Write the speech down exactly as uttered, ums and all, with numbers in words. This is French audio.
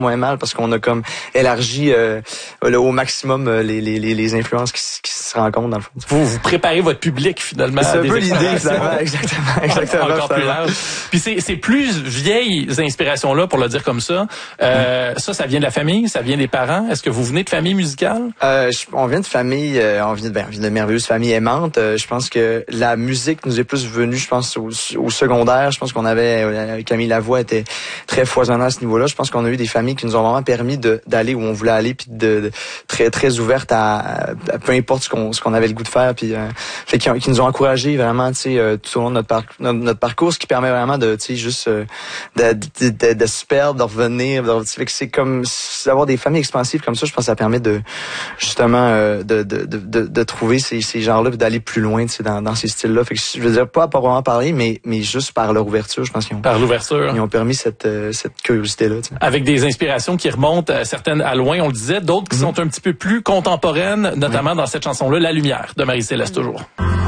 moins mal parce qu'on a comme élargi euh, au maximum euh, les, les, les influences qui, qui se rencontrent dans le fond. Vous, vous préparez votre public finalement. C'est à un des peu l'idée, finalement. Exactement, exactement. Encore plus large. Puis c'est, c'est plus vieilles inspirations-là, pour le dire comme ça. Euh, mm. Ça, ça vient de la famille, ça vient des parents. Est-ce que vous venez de famille musicale? Euh, je, on vient de famille, euh, on vient de, ben, on vient de merveilleuses familles aimantes. Euh, je pense que la musique nous est plus venue, je pense, au, au secondaire. Je pense qu'on avait, euh, Camille Lavoie était très foisonnant à ce niveau-là. Je pense qu'on a eu des familles qui nous ont vraiment permis de, d'aller où on voulait aller, puis de, de très très ouvertes à, à peu importe ce qu'on ce qu'on avait le goût de faire, puis euh, fait qui, qui nous ont encouragés vraiment, tu sais, euh, tout au long de notre, par, notre, notre parcours, ce qui permet vraiment de, tu sais, juste euh, de, de, de, de se perdre, de revenir. De, fait que c'est comme d'avoir des familles expansives comme ça. Je pense que ça permet de justement euh, de, de, de, de, de trouver ces, ces genres-là, puis d'aller plus loin, tu sais, dans, dans ces styles-là. Fait que je veux dire pas pas vraiment parler, mais mais juste par leur ouverture, je pense qu'ils ont par l'ouverture, ils ont permis cette euh, cette curiosité-là. Tu sais. Avec des inspirations qui remontent à certaines à loin, on le disait, d'autres qui mm-hmm. sont un petit peu plus contemporaines, notamment oui. dans cette chanson-là, La Lumière de Marie-Céleste toujours.